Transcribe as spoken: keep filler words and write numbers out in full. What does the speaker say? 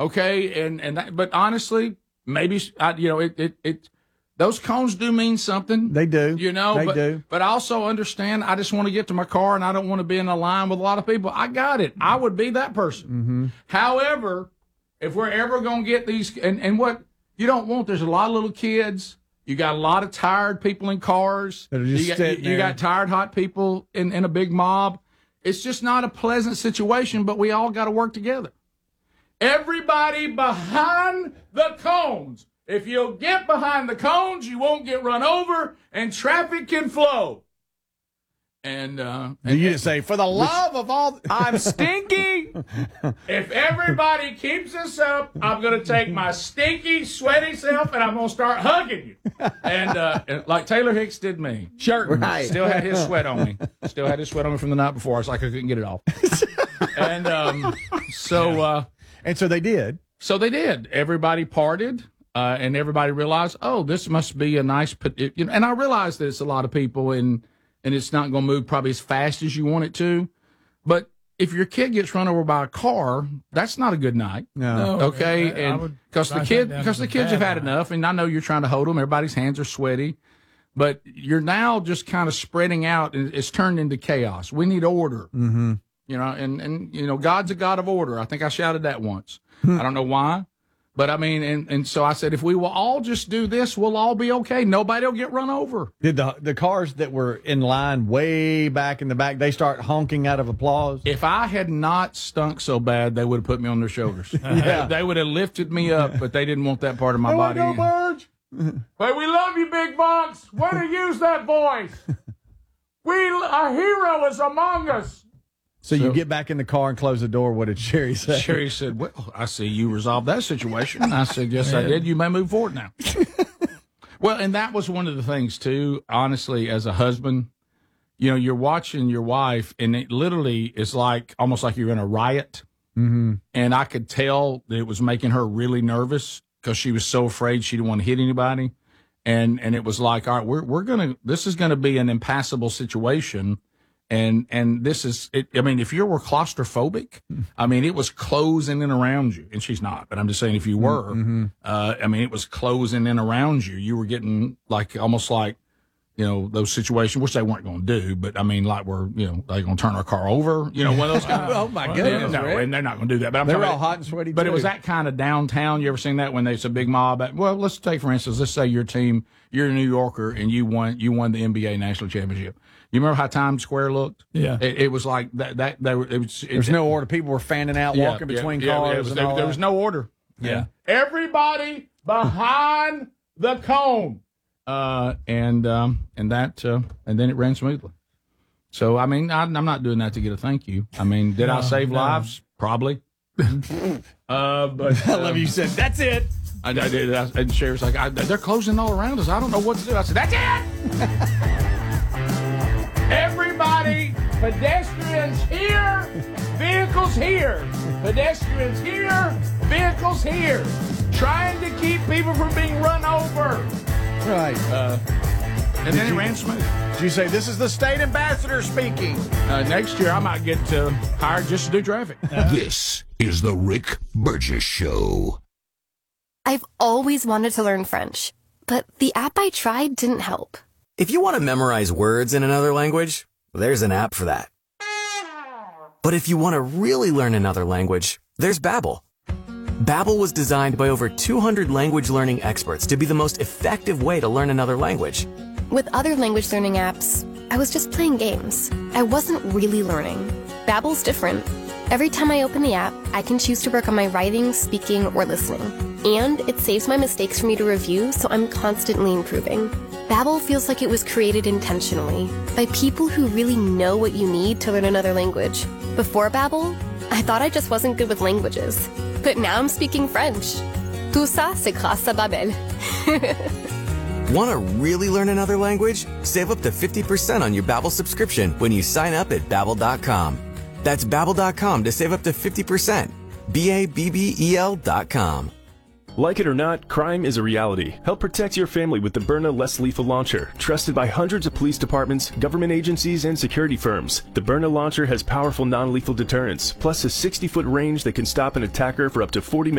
Okay, and and that, but honestly, maybe I, you know it, it it those cones do mean something. They do. You know, they but, do. But I also understand. I just want to get to my car, and I don't want to be in a line with a lot of people. I got it. I would be that person. Mm-hmm. However, if we're ever going to get these, and and what you don't want, there's a lot of little kids. You got a lot of tired people in cars. That are just you got, sitting you, you there. got tired, hot people in, in a big mob. It's just not a pleasant situation, but we all got to work together. Everybody behind the cones. If you'll get behind the cones, you won't get run over, and traffic can flow. And, uh, and you didn't say, for the love of all... I'm stinky. If everybody keeps this up, I'm going to take my stinky, sweaty self, and I'm going to start hugging you. And, uh, and like Taylor Hicks did me. Shirt. Right. Still had his sweat on me. Still had his sweat on me from the night before. I was like, I couldn't get it off. And um, so... Uh, and so they did. So they did. Everybody parted. Uh, and everybody realized, oh, this must be a nice, you know. And I realized that it's a lot of people, and and it's not going to move probably as fast as you want it to. But if your kid gets run over by a car, that's not a good night. No. No, Okay, I- I and would because the write kid, that down because as the a kids have bad had night. enough, and I know you're trying to hold them. Everybody's hands are sweaty, but you're now just kind of spreading out, and it's turned into chaos. We need order. Mm-hmm. You know, and and you know, God's a God of order. I think I shouted that once. I don't know why. But, I mean, and, and so I said, if we will all just do this, we'll all be okay. Nobody will get run over. Did the the cars that were in line way back in the back, they start honking out of applause? If I had not stunk so bad, they would have put me on their shoulders. Yeah. They would have lifted me up, but they didn't want that part of my There we body. go, Burge. But we love you, Big Box. Way to use that voice. We, a hero is among us. So, So- you get back in the car and close the door. What did Sherry say? Sherry said, well, I see you resolved that situation. I said, yes, I did. You may move forward now. Well, and that was one of the things, too, honestly, as a husband. You know, you're watching your wife, and it literally is like almost like you're in a riot. Mm-hmm. And I could tell that it was making her really nervous because she was so afraid she didn't want to hit anybody. And and it was like, all right, we're we're gonna this is gonna be an impassable situation. And and this is, it, I mean, if you were claustrophobic, I mean, it was closing in around you. And she's not, but I'm just saying if you were, Mm-hmm. uh, I mean, it was closing in around you. You were getting like almost like, you know, those situations, which they weren't going to do, but I mean, like we're, you know, they going to turn our car over, you know, one of those kind of. Oh, my Yeah, goodness, no, Rick. and they're not going to do that. But I'm They were talking all about- hot and sweaty, But it too. was that kind of downtown. You ever seen that when there's a big mob? At, well, let's take, for instance, let's say your team, you're a New Yorker, and you won you won the N B A national championship. You remember how Times Square looked? Yeah. It, it was like that. That they were, it was. There's it, no order. People were fanning out, yeah, walking yeah, between yeah, cars. it was- and there, all there that. was no order. Yeah. Everybody behind the cone, uh, and um, and that, uh, and then it ran smoothly. So I mean, I, I'm not doing that to get a thank you. I mean, did I No, save no. lives? Probably. uh, but I love you. Said that's it. I, I did. I, and Sheriff's like, I, they're closing all around us. I don't know what to do. I said, that's it. Everybody, pedestrians here, vehicles here. Pedestrians here, vehicles here. Trying to keep people from being run over. Right. Uh, and then it ran smooth. Did you say this is the state ambassador speaking? Uh, next year, I might get uh, hired just to do traffic. This is the Rick Burgess Show. I've always wanted to learn French, but the app I tried didn't help. If you want to memorize words in another language, there's an app for that. But if you want to really learn another language, there's Babbel. Babbel was designed by over two hundred language learning experts to be the most effective way to learn another language. With other language learning apps, I was just playing games. I wasn't really learning. Babbel's different. Every time I open the app, I can choose to work on my writing, speaking, or listening. And it saves my mistakes for me to review, so I'm constantly improving. Babbel feels like it was created intentionally by people who really know what you need to learn another language. Before Babbel, I thought I just wasn't good with languages. But now I'm speaking French. Tout ça, c'est grâce à Babbel. Want to really learn another language? Save up to fifty percent on your Babbel subscription when you sign up at babbel dot com. That's babbel dot com to save up to fifty percent. B A B B E L dot com. Like it or not, crime is a reality. Help protect your family with the Byrna Less Lethal Launcher. Trusted by hundreds of police departments, government agencies, and security firms. The Byrna Launcher has powerful non-lethal deterrence, plus a sixty-foot range that can stop an attacker for up to forty minutes.